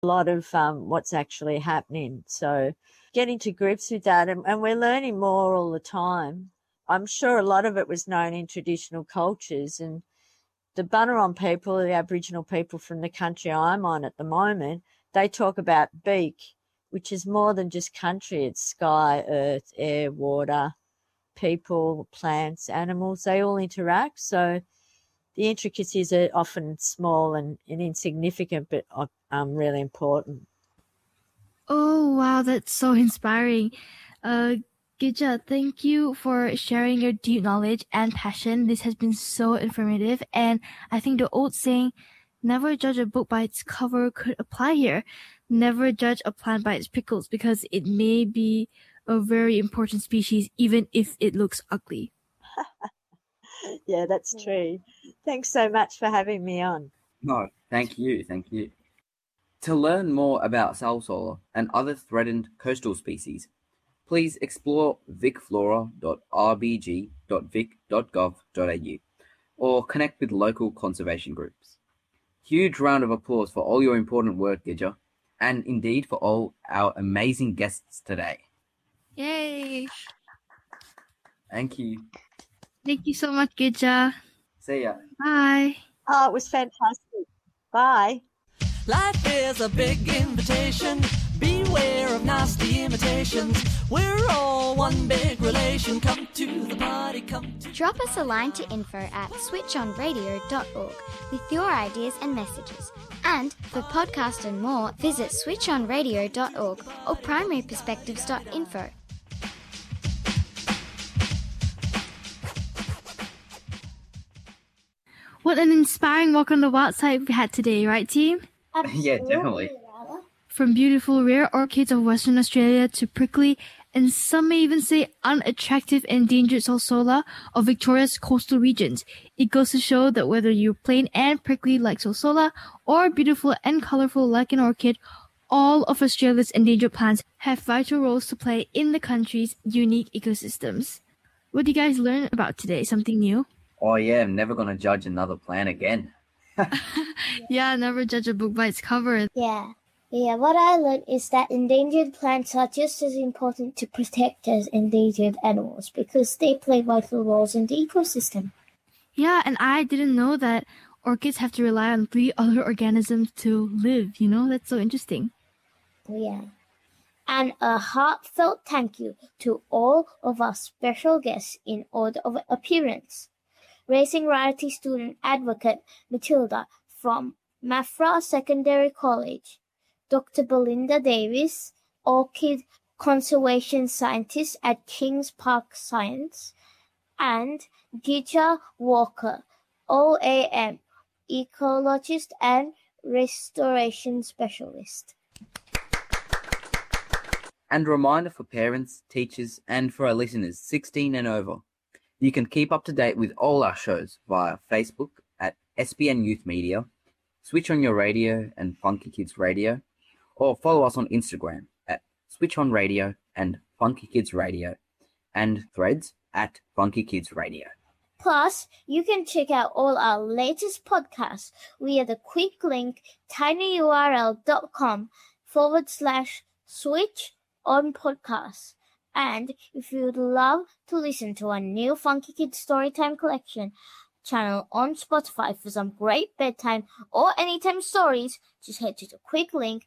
a lot of what's actually happening. So getting to grips with that, and we're learning more all the time. I'm sure a lot of it was known in traditional cultures, and the Bunurong people, the Aboriginal people from the country I'm on at the moment, they talk about beak, which is more than just country. It's sky, earth, air, water, people, plants, animals. They all interact. So the intricacies are often small and insignificant, but really important. Oh, wow, that's so inspiring. Gija, thank you for sharing your deep knowledge and passion. This has been so informative, and I think the old saying, never judge a book by its cover, could apply here. Never judge a plant by its prickles, because it may be a very important species even if it looks ugly. Yeah, that's true. Thanks so much for having me on. No, thank you. To learn more about salsola and other threatened coastal species, please explore vicflora.rbg.vic.gov.au or connect with local conservation groups. Huge round of applause for all your important work, Gija, and indeed for all our amazing guests today. Yay! Thank you. Thank you so much, Gija. See ya. Bye. Oh, it was fantastic. Bye. Life is a big invitation. Beware of nasty imitations. We're all one big relation. Come to the party, come to... Drop us a line to info@switchonradio.org with your ideas and messages. And for podcasts and more, visit switchonradio.org or primaryperspectives.info. What an inspiring walk on the wild side we had today, right, team? Yeah, definitely. From beautiful rare orchids of Western Australia to prickly, and some may even say unattractive endangered salsola of Victoria's coastal regions, it goes to show that whether you're plain and prickly like salsola or beautiful and colorful like an orchid, all of Australia's endangered plants have vital roles to play in the country's unique ecosystems. What did you guys learn about today? Something new? Oh yeah, I'm never gonna judge another plant again. Yeah, never judge a book by its cover. Yeah, what I learned is that endangered plants are just as important to protect as endangered animals because they play vital roles in the ecosystem. Yeah, and I didn't know that orchids have to rely on 3 other organisms to live, That's so interesting. Yeah. And a heartfelt thank you to all of our special guests in order of appearance. Racing Rarity Student Advocate Matilda from Maffra Secondary College, Dr. Belinda Davis, Orchid Conservation Scientist at Kings Park Science, and Gija Walker, OAM, Ecologist and Restoration Specialist. And a reminder for parents, teachers, and for our listeners 16 and over, you can keep up to date with all our shows via Facebook at SBN Youth Media, Switch On Your Radio and Funky Kids Radio, or follow us on Instagram at Switch On Radio and Funky Kids Radio, and Threads at Funky Kids Radio. Plus, you can check out all our latest podcasts via the quick link tinyurl.com/switch-on-podcasts. And if you would love to listen to our new Funky Kids Storytime Collection channel on Spotify for some great bedtime or anytime stories, just head to the quick link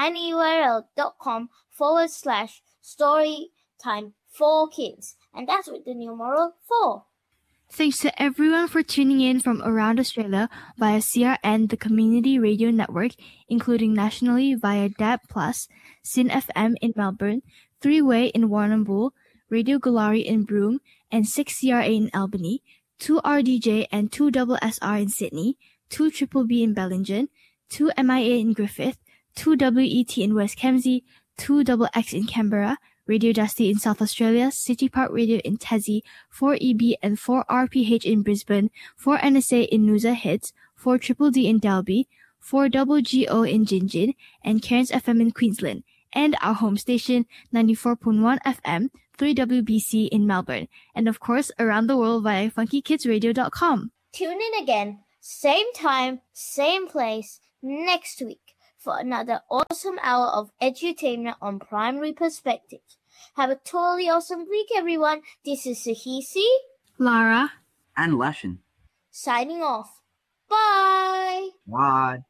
tinyurl.com/storytime4kids. And that's with the numeral 4. Thanks to everyone for tuning in from around Australia via CRN, the Community Radio Network, including nationally via DAB+, SYN FM in Melbourne, 3-Way in Warrnambool, Radio Galari in Broome, and 6CRA in Albany, 2RDJ and 2SSR in Sydney, 2BBB in Bellingen, 2MIA in Griffith, 2WET in West Kempsey, 2XX in Canberra, Radio Dusty in South Australia, City Park Radio in Tassie, 4EB and 4RPH in Brisbane, 4NSA in Noosa Heads, 4DDD in Dalby, 4GGO in Gingin, and Cairns FM in Queensland, and our home station, 94.1 FM, 3WBC in Melbourne, and of course around the world via funkykidsradio.com. Tune in again, same time, same place, next week for another awesome hour of edutainment on Primary Perspectives. Have a totally awesome week, everyone. This is Sahisi, Lara, And Lashin. signing off. Bye! Bye.